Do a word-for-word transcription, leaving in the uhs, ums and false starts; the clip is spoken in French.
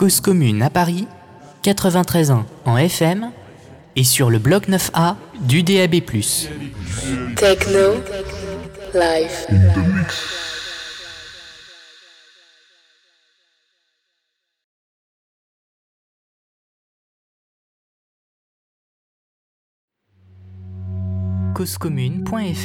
Cause commune à Paris, quatre-vingt-treize point un en F M et sur le bloc neuf A du D A B plus. Techno Live. cause commune point F M